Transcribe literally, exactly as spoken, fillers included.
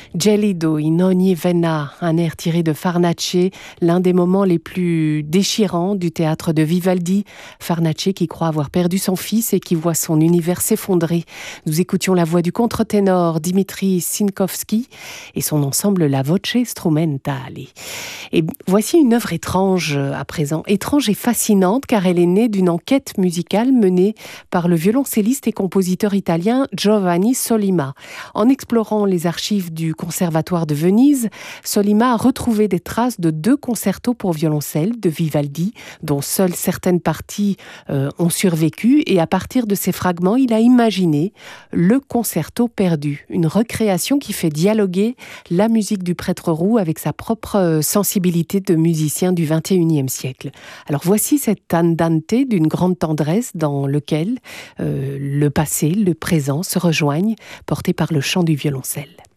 Gelido in ogni vena, un air tiré de Farnace, l'un des moments les plus déchirants du théâtre de Vivaldi. Farnace qui croit avoir perdu son fils et qui voit son univers s'effondrer. Nous écoutions la voix du contre-ténor Dimitri Sinkowski et son ensemble La Voce Strumentale. Et voici une œuvre étrange à présent, étrange et fascinante car elle est née d'une enquête musicale menée par le violoncelliste et compositeur italien Giovanni Sollima. En explorant les archives du Conservatoire de Venise, Sollima a retrouvé des traces de deux concertos pour violoncelle de Vivaldi, dont seules certaines parties euh, ont survécu, et à partir de ces fragments, il a imaginé le concerto perdu, une recréation qui fait dialoguer la musique du prêtre roux avec sa propre sensibilité de musicien du vingt et unième siècle. Alors voici cet andante d'une grande tendresse dans lequel euh, le passé, le présent se rejoignent, porté par le chant du violoncelle.